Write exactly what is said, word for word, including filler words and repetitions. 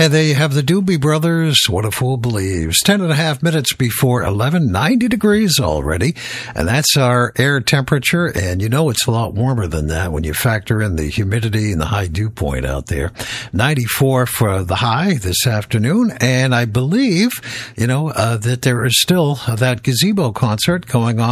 And there you have the Doobie Brothers, What a Fool Believes. Ten and a half minutes before eleven, ninety degrees already. And that's our air temperature. And you know it's a lot warmer than that when you factor in the humidity and the high dew point out there. ninety-four for the high this afternoon. And I believe, you know, uh, that there is still that gazebo concert going on